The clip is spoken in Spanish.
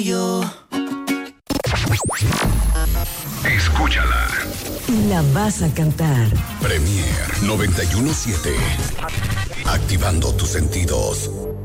Yo. Escúchala. La vas a cantar. Premier 91.7. Activando tus sentidos.